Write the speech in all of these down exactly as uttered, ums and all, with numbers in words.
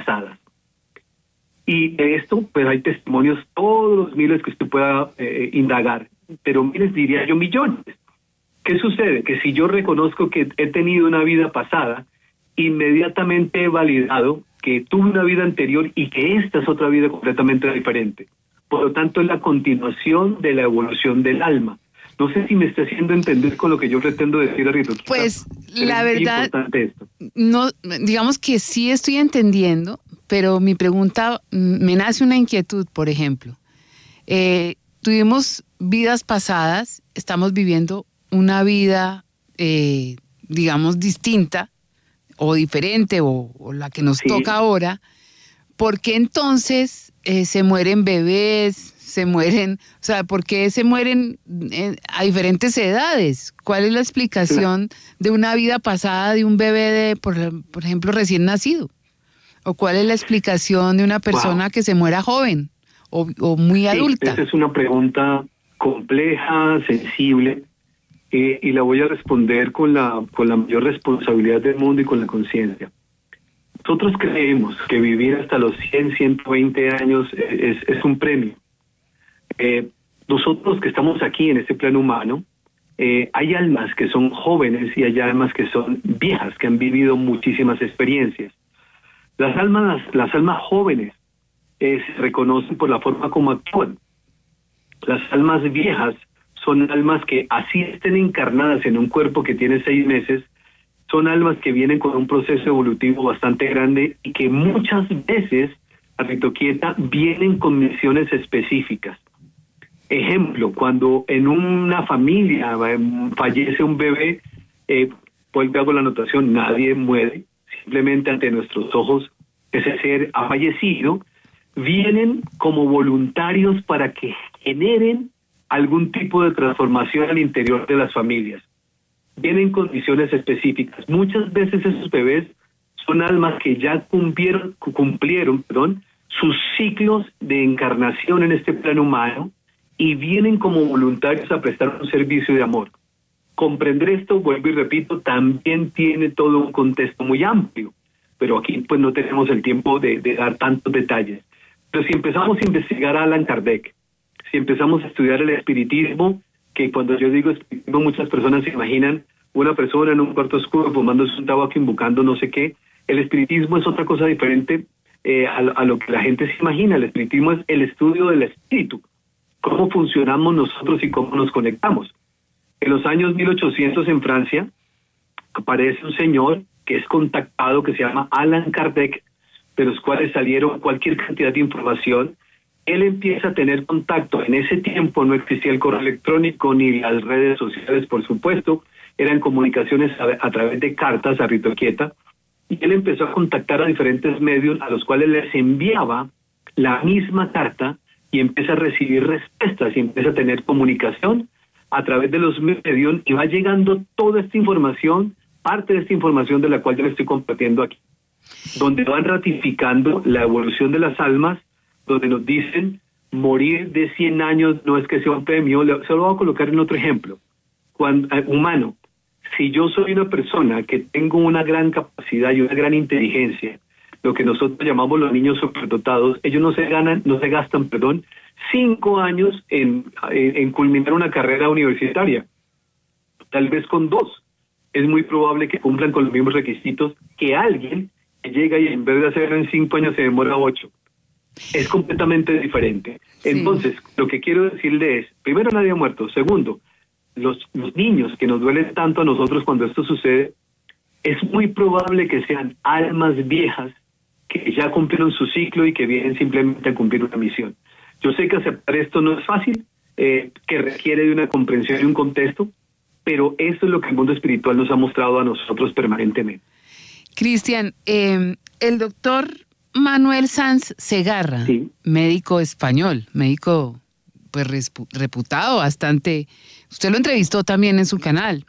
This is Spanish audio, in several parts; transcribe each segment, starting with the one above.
pasadas. Y de esto, pues hay testimonios, todos los miles que usted pueda eh, indagar, pero miles, diría yo, millones. ¿Qué sucede? Que si yo reconozco que he tenido una vida pasada, inmediatamente he validado que tuve una vida anterior y que esta es otra vida completamente diferente. Por lo tanto, es la continuación de la evolución del alma. No sé si me está haciendo entender con lo que yo pretendo decir, Rito. Pues la verdad, no, digamos que sí estoy entendiendo, pero mi pregunta, me nace una inquietud, por ejemplo. Eh, tuvimos vidas pasadas, estamos viviendo una vida, eh, digamos, distinta o diferente o, o la que nos sí. toca ahora. ¿Por qué entonces eh, se mueren bebés, se mueren, o sea, por qué se mueren eh, a diferentes edades? ¿Cuál es la explicación claro. de una vida pasada de un bebé, de, por, por ejemplo, recién nacido? ¿O cuál es la explicación de una persona wow. que se muera joven o, o muy sí, adulta? Esa es una pregunta compleja, sensible, eh, y la voy a responder con la, con la mayor responsabilidad del mundo y con la conciencia. Nosotros creemos que vivir hasta los cien, ciento veinte años es, es un premio. Eh, nosotros que estamos aquí en este plano humano, eh, hay almas que son jóvenes y hay almas que son viejas, que han vivido muchísimas experiencias. Las almas, las almas jóvenes eh, se reconocen por la forma como actúan. Las almas viejas son almas que, así estén encarnadas en un cuerpo que tiene seis meses, son almas que vienen con un proceso evolutivo bastante grande y que muchas veces, Rito Quieta, vienen con misiones específicas. Ejemplo, cuando en una familia fallece un bebé, eh, pues hago la anotación, nadie muere, simplemente ante nuestros ojos ese ser ha fallecido, vienen como voluntarios para que generen algún tipo de transformación al interior de las familias. Vienen condiciones específicas. Muchas veces esos bebés son almas que ya cumplieron, cumplieron perdón, sus ciclos de encarnación en este plano humano y vienen como voluntarios a prestar un servicio de amor. Comprender esto, vuelvo y repito, también tiene todo un contexto muy amplio, pero aquí pues no tenemos el tiempo de, de dar tantos detalles. Pero si empezamos a investigar a Allan Kardec, si empezamos a estudiar el espiritismo, que cuando yo digo espiritismo muchas personas se imaginan una persona en un cuarto oscuro fumándose un tabaco invocando no sé qué. El espiritismo es otra cosa diferente eh, a, a lo que la gente se imagina. El espiritismo es el estudio del espíritu, cómo funcionamos nosotros y cómo nos conectamos. En los años mil ochocientos en Francia aparece un señor que es contactado, que se llama Allan Kardec, de los cuales salieron cualquier cantidad de información. Él empieza a tener contacto. En ese tiempo no existía el correo electrónico ni las redes sociales, por supuesto, eran comunicaciones a, a través de cartas a Rito Quieta, y él empezó a contactar a diferentes medios a los cuales les enviaba la misma carta y empieza a recibir respuestas y empieza a tener comunicación a través de los medios y va llegando toda esta información, parte de esta información de la cual yo le estoy compartiendo aquí, donde van ratificando la evolución de las almas, donde nos dicen morir de cien años no es que sea un premio. Se lo voy a colocar en otro ejemplo. Cuando, eh, humano, si yo soy una persona que tengo una gran capacidad y una gran inteligencia, lo que nosotros llamamos los niños superdotados, ellos no se ganan, no se gastan, perdón, cinco años en, en, en culminar una carrera universitaria. Tal vez con dos. Es muy probable que cumplan con los mismos requisitos que alguien que llega y en vez de hacerlo en cinco años se demora ocho. Es completamente diferente. Sí. Entonces, lo que quiero decirle es, primero, nadie ha muerto. Segundo, los, los niños que nos duelen tanto a nosotros cuando esto sucede, es muy probable que sean almas viejas que ya cumplieron su ciclo y que vienen simplemente a cumplir una misión. Yo sé que aceptar esto no es fácil, eh, que requiere de una comprensión y un contexto, pero eso es lo que el mundo espiritual nos ha mostrado a nosotros permanentemente. Cristian, eh, el doctor Manuel Sanz Segarra, sí, médico español, médico pues reputado bastante, usted lo entrevistó también en su canal.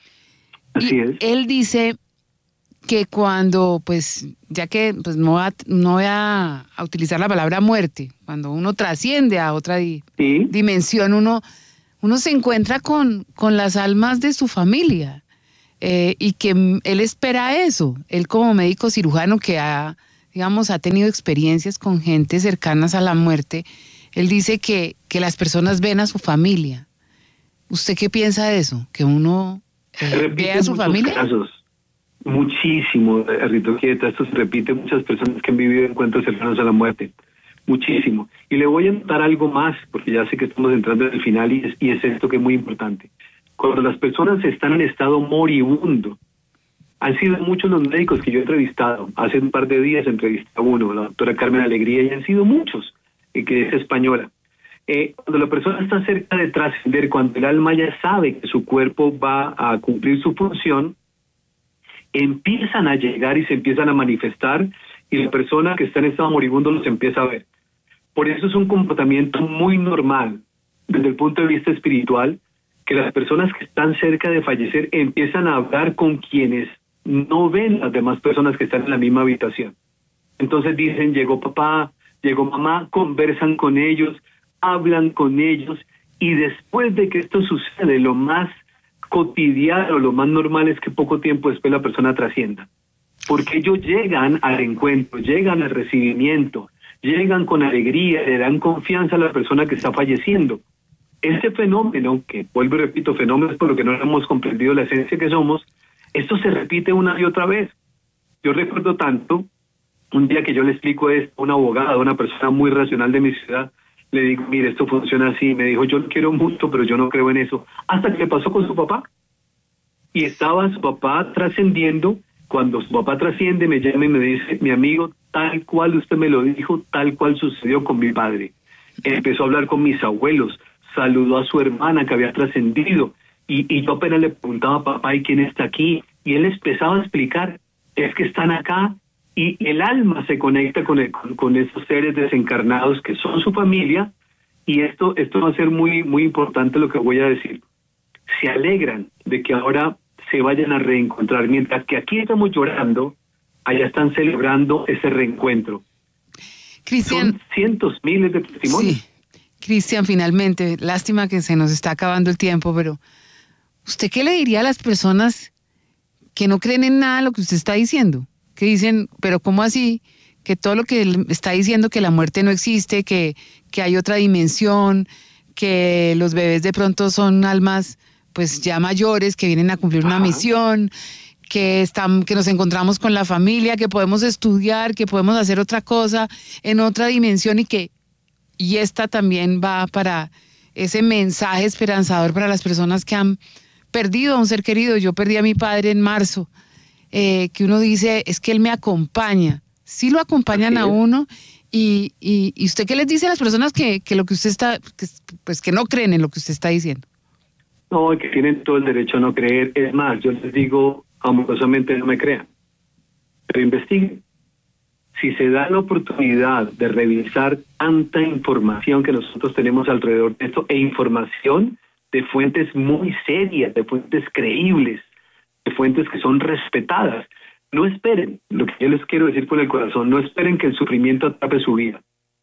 Así y es. Él dice que cuando, pues, ya que pues no, va, no voy a, a utilizar la palabra muerte, cuando uno trasciende a otra di, sí. dimensión, uno, uno se encuentra con, con las almas de su familia, eh, y que él espera eso, él como médico cirujano que ha digamos, ha tenido experiencias con gente cercanas a la muerte, él dice que, que las personas ven a su familia. ¿Usted qué piensa de eso? ¿Que uno eh, ve a su familia? Casos. Muchísimo, Rito Quieta, esto se repite en muchas personas que han vivido encuentros cercanos a la muerte. Muchísimo. Y le voy a notar algo más, porque ya sé que estamos entrando en el final y es, y es esto que es muy importante. Cuando las personas están en estado moribundo, han sido muchos los médicos que yo he entrevistado. Hace un par de días entrevisté a uno, la doctora Carmen Alegría, y han sido muchos, eh, que es española. Eh, cuando la persona está cerca de trascender, cuando el alma ya sabe que su cuerpo va a cumplir su función, empiezan a llegar y se empiezan a manifestar, y la persona que está en estado moribundo los empieza a ver. Por eso es un comportamiento muy normal, desde el punto de vista espiritual, que las personas que están cerca de fallecer empiezan a hablar con quienes no ven las demás personas que están en la misma habitación. Entonces dicen, llegó papá, llegó mamá, conversan con ellos, hablan con ellos, y después de que esto sucede, lo más cotidiano, lo más normal es que poco tiempo después la persona trascienda. Porque ellos llegan al encuentro, llegan al recibimiento, llegan con alegría, le dan confianza a la persona que está falleciendo. Ese fenómeno, que vuelvo y repito, fenómeno es por lo que no hemos comprendido la esencia que somos, esto se repite una y otra vez. Yo recuerdo tanto, un día que yo le explico esto a una abogada, una persona muy racional de mi ciudad, le digo, mire, esto funciona así, me dijo, yo lo quiero mucho, pero yo no creo en eso, hasta que pasó con su papá. Y estaba su papá trascendiendo. Cuando su papá trasciende, me llama y me dice, mi amigo, tal cual usted me lo dijo, tal cual sucedió con mi padre. Empezó a hablar con mis abuelos, saludó a su hermana que había trascendido, y, y yo apenas le preguntaba, papá, ¿y quién está aquí? Y él empezaba a explicar, es que están acá, y el alma se conecta con, el, con, con esos seres desencarnados que son su familia, y esto, esto va a ser muy, muy importante lo que voy a decir. Se alegran de que ahora se vayan a reencontrar, mientras que aquí estamos llorando, allá están celebrando ese reencuentro. Cristian, son cientos, miles de testimonios. Sí. Cristian, finalmente, lástima que se nos está acabando el tiempo, pero ¿usted qué le diría a las personas que no creen en nada de lo que usted está diciendo? Que dicen, pero ¿cómo así? Que todo lo que está diciendo, que la muerte no existe, que, que hay otra dimensión, que los bebés de pronto son almas pues ya mayores, que vienen a cumplir una Ajá. misión, que, están, que nos encontramos con la familia, que podemos estudiar, que podemos hacer otra cosa en otra dimensión, y que y esta también va para ese mensaje esperanzador para las personas que han perdido a un ser querido. Yo perdí a mi padre en marzo, eh, que uno dice, es que él me acompaña. Sí lo acompañan a uno, y, y, y usted qué les dice a las personas que, que lo que usted está, que, pues que no creen en lo que usted está diciendo. No, que tienen todo el derecho a no creer. Es más, yo les digo amorosamente, no me crean, pero investiguen. Si se da la oportunidad de revisar tanta información que nosotros tenemos alrededor de esto, e información de fuentes muy serias, de fuentes creíbles, de fuentes que son respetadas, no esperen, lo que yo les quiero decir con el corazón, no esperen que el sufrimiento atrape su vida.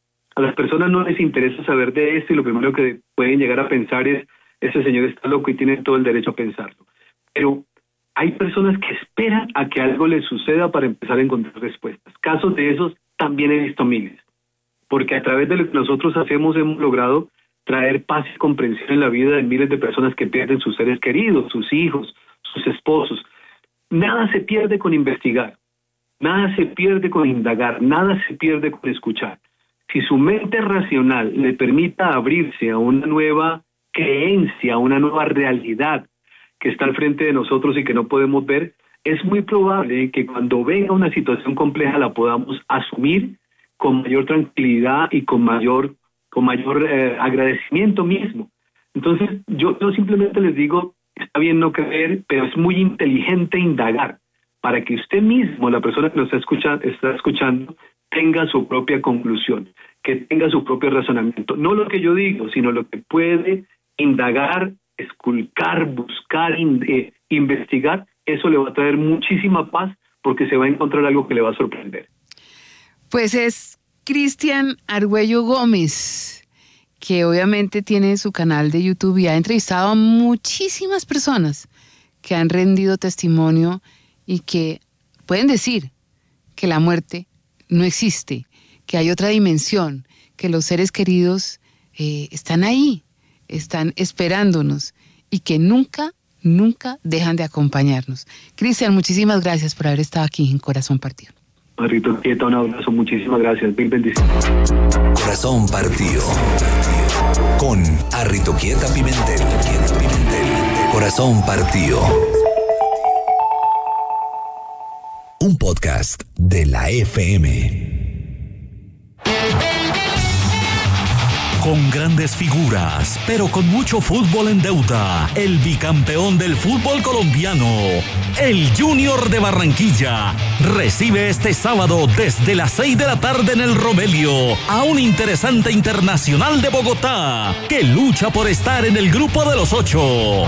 A las personas no les interesa saber de esto, y lo primero que pueden llegar a pensar es, ese señor está loco, y tiene todo el derecho a pensarlo. Pero hay personas que esperan a que algo les suceda para empezar a encontrar respuestas. Casos de esos también he visto miles, porque a través de lo que nosotros hacemos hemos logrado traer paz y comprensión en la vida de miles de personas que pierden sus seres queridos, sus hijos, sus esposos. Nada se pierde con investigar, nada se pierde con indagar, nada se pierde con escuchar. Si su mente racional le permita abrirse a una nueva creencia, a una nueva realidad que está al frente de nosotros y que no podemos ver, es muy probable que cuando venga una situación compleja la podamos asumir con mayor tranquilidad y con mayor, con mayor eh, agradecimiento mismo. Entonces, yo, yo simplemente les digo, está bien no creer, pero es muy inteligente indagar, para que usted mismo, la persona que nos está escuchando, está escuchando, tenga su propia conclusión, que tenga su propio razonamiento. No lo que yo digo, sino lo que puede indagar, esculcar, buscar, in, eh, investigar. Eso le va a traer muchísima paz, porque se va a encontrar algo que le va a sorprender. Pues es Cristian Argüello Gómez, que obviamente tiene su canal de YouTube y ha entrevistado a muchísimas personas que han rendido testimonio y que pueden decir que la muerte no existe, que hay otra dimensión, que los seres queridos eh, están ahí, están esperándonos y que nunca, nunca dejan de acompañarnos. Cristian, muchísimas gracias por haber estado aquí en Corazón Partido. Arrito Quieta, un abrazo, muchísimas gracias, mil bendiciones. Corazón Partido con Arrito Quieta Pimentel. Corazón Partido. Un podcast de la F M. Con grandes figuras, pero con mucho fútbol en deuda, el bicampeón del fútbol colombiano, el Junior de Barranquilla, recibe este sábado desde las seis de la tarde en el Romelio a un interesante Internacional de Bogotá que lucha por estar en el grupo de los ocho.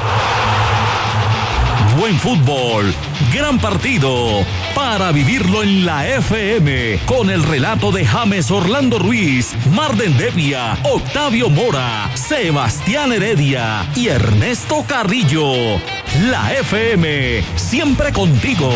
Buen fútbol, gran partido, para vivirlo en la F M, con el relato de James Orlando Ruiz, Marden Devia, Octavio Mora, Sebastián Heredia y Ernesto Carrillo. La F M, siempre contigo.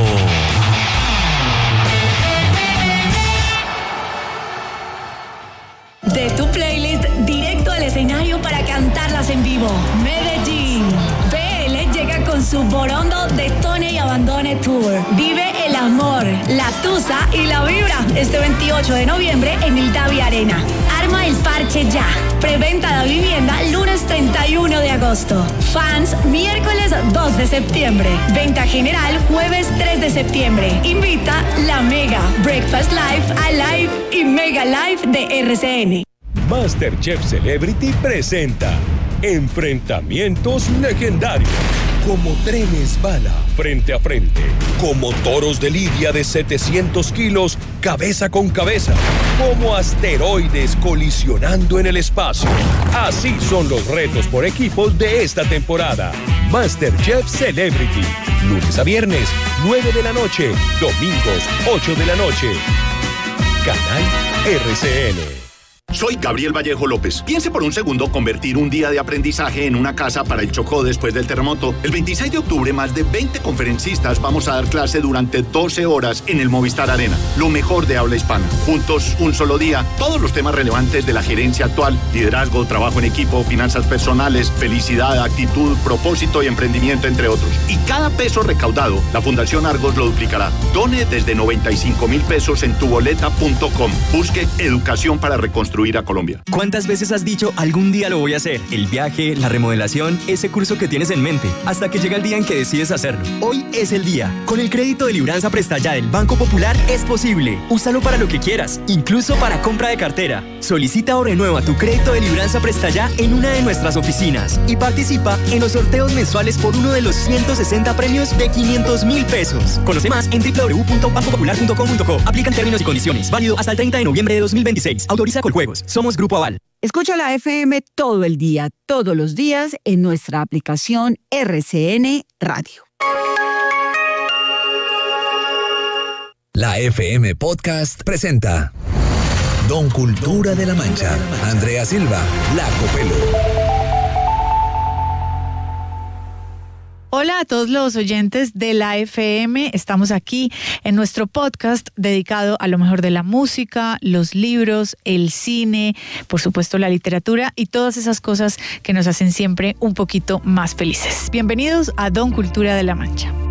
De tu playlist directo al escenario para cantarlas en vivo. Medellín. B L llega con su Borondo Detone y Abandone Tour. Vive el amor, la tusa y la vibra este veintiocho de noviembre en el Davi Arena. Arma el parche ya. Preventa de vivienda lunes treinta y uno de agosto. Fans miércoles dos de septiembre. Venta general jueves tres de septiembre. Invita la Mega, Breakfast Live, Alive y Mega Live de R C N. MasterChef Celebrity presenta enfrentamientos legendarios. Como trenes bala frente a frente, como toros de lidia de setecientos kilos cabeza con cabeza, como asteroides colisionando en el espacio. Así son los retos por equipos de esta temporada. MasterChef Celebrity, lunes a viernes, nueve de la noche, domingos, ocho de la noche. Canal R C N. Soy Gabriel Vallejo López. Piense por un segundo convertir un día de aprendizaje en una casa para el Chocó después del terremoto. El veintiséis de octubre, más de veinte conferencistas vamos a dar clase durante doce horas en el Movistar Arena. Lo mejor de habla hispana. Juntos, un solo día, todos los temas relevantes de la gerencia actual: liderazgo, trabajo en equipo, finanzas personales, felicidad, actitud, propósito y emprendimiento, entre otros. Y cada peso recaudado, la Fundación Argos lo duplicará. Done desde noventa y cinco mil pesos en tuboleta punto com. Busque educación para reconstruir a Colombia. ¿Cuántas veces has dicho algún día lo voy a hacer? El viaje, la remodelación, ese curso que tienes en mente, hasta que llega el día en que decides hacerlo. Hoy es el día. Con el crédito de Libranza Presta Ya del Banco Popular es posible. Úsalo para lo que quieras, incluso para compra de cartera. Solicita o renueva tu crédito de Libranza Presta Ya en una de nuestras oficinas y participa en los sorteos mensuales por uno de los ciento sesenta premios de quinientos mil pesos. Conoce más en doble u doble u doble u punto banco popular punto com punto co. Aplican términos y condiciones. Válido hasta el treinta de noviembre de dos mil veintiséis. Autoriza Coljuegos. Somos Grupo Aval. Escucha la F M todo el día, todos los días en nuestra aplicación R C N Radio. La F M Podcast presenta Don Cultura de la Mancha. Andrea Silva, La Copelo. Hola a todos los oyentes de la F M. Estamos aquí en nuestro podcast dedicado a lo mejor de la música, los libros, el cine, por supuesto la literatura y todas esas cosas que nos hacen siempre un poquito más felices. Bienvenidos a Don Cultura de la Mancha.